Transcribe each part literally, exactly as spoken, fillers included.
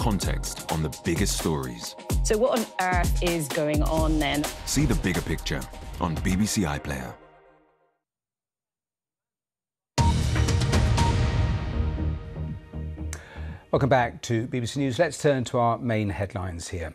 context on the biggest stories. So what on earth is going on then? See the bigger picture on B B C iPlayer. Welcome back to B B C News. Let's turn to our main headlines here.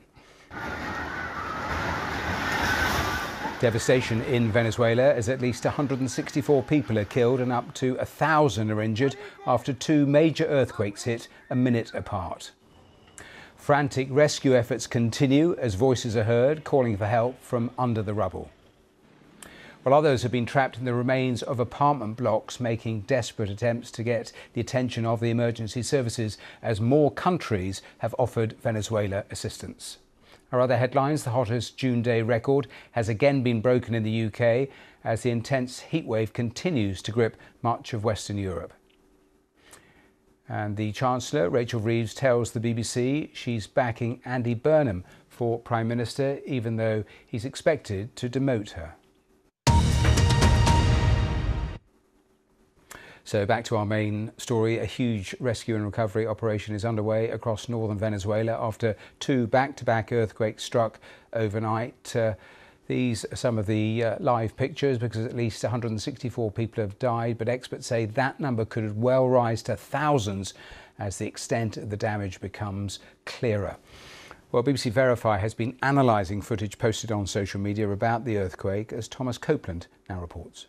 Devastation in Venezuela as at least one hundred sixty-four people are killed and up to one thousand are injured after two major earthquakes hit a minute apart. Frantic rescue efforts continue as voices are heard calling for help from under the rubble. While others have been trapped in the remains of apartment blocks, making desperate attempts to get the attention of the emergency services as more countries have offered Venezuela assistance. Our other headlines: the hottest June day record has again been broken in the U K as the intense heatwave continues to grip much of Western Europe. And the Chancellor, Rachel Reeves, tells the B B C she's backing Andy Burnham for Prime Minister, even though he's expected to demote her. So back to our main story. A huge rescue and recovery operation is underway across northern Venezuela after two back-to-back earthquakes struck overnight. Uh, these are some of the uh, live pictures, because at least one hundred sixty-four people have died, but experts say that number could well rise to thousands as the extent of the damage becomes clearer. Well, B B C Verify has been analysing footage posted on social media about the earthquake, as Thomas Copeland now reports.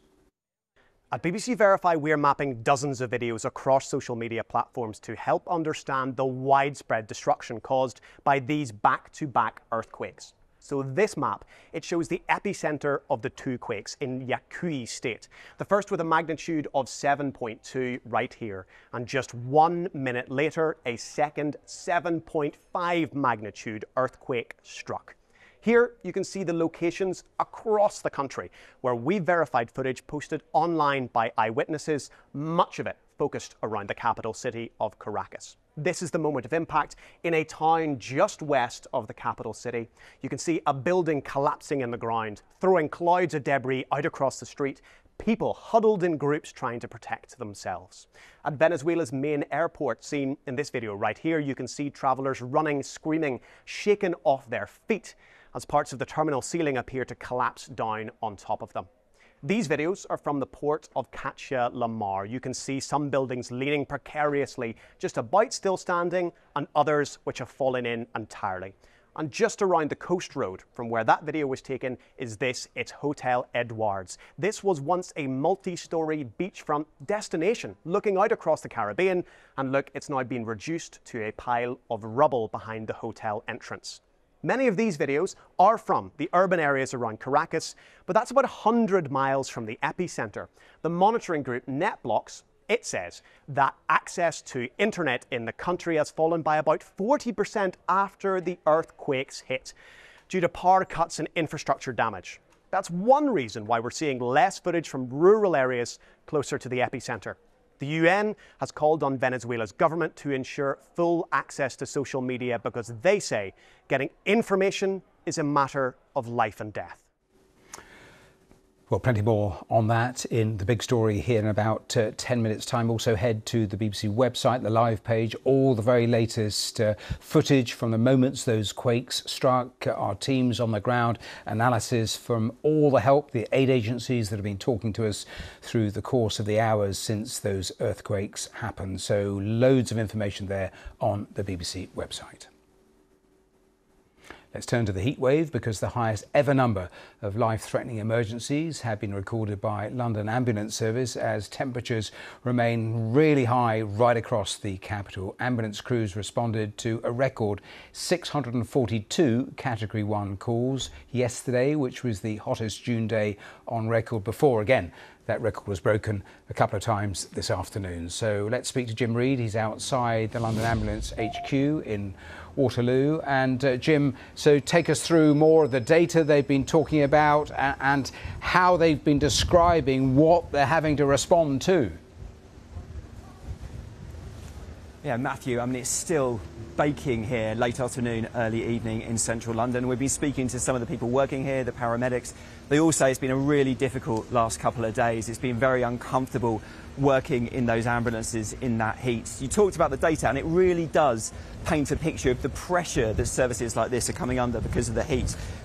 At B B C Verify, we're mapping dozens of videos across social media platforms to help understand the widespread destruction caused by these back-to-back earthquakes. So this map, it shows the epicenter of the two quakes in Yaqui state. The first with a magnitude of seven point two right here, and just one minute later, a second seven point five magnitude earthquake struck. Here you can see the locations across the country where we verified footage posted online by eyewitnesses, much of it focused around the capital city of Caracas. This is the moment of impact in a town just west of the capital city. You can see a building collapsing in the ground, throwing clouds of debris out across the street, people huddled in groups trying to protect themselves. At Venezuela's main airport, seen in this video right here, you can see travellers running, screaming, shaken off their feet as parts of the terminal ceiling appear to collapse down on top of them. These videos are from the port of Catia La Mar. You can see some buildings leaning precariously, just about still standing, and others which have fallen in entirely. And just around the coast road from where that video was taken is this, it's Hotel Edwards. This was once a multi-storey beachfront destination looking out across the Caribbean, and look, it's now been reduced to a pile of rubble behind the hotel entrance. Many of these videos are from the urban areas around Caracas, but that's about one hundred miles from the epicenter. The monitoring group NetBlocks, it says that access to internet in the country has fallen by about forty percent after the earthquakes hit, due to power cuts and infrastructure damage. That's one reason why we're seeing less footage from rural areas closer to the epicenter. The U N has called on Venezuela's government to ensure full access to social media because they say getting information is a matter of life and death. Well, plenty more on that in the big story here in about uh, ten minutes' time. Also head to the B B C website, the live page, all the very latest uh, footage from the moments those quakes struck, uh, our teams on the ground, analysis from all the help, the aid agencies that have been talking to us through the course of the hours since those earthquakes happened. So loads of information there on the B B C website. Let's turn to the heat wave, because the highest ever number of life-threatening emergencies have been recorded by London Ambulance Service as temperatures remain really high right across the capital. Ambulance crews responded to a record six hundred forty-two Category one calls yesterday, which was the hottest June day on record before, again, that record was broken a couple of times this afternoon. So let's speak to Jim Reid. He's outside the London Ambulance H Q in Waterloo. And uh, Jim, so take us through more of the data they've been talking about and, and how they've been describing what they're having to respond to. Yeah, Matthew, I mean, it's still baking here late afternoon, early evening in central London. We've been speaking to some of the people working here, the paramedics. They all say it's been a really difficult last couple of days. It's been very uncomfortable working in those ambulances in that heat. You talked about the data, and it really does paint a picture of the pressure that services like this are coming under because of the heat.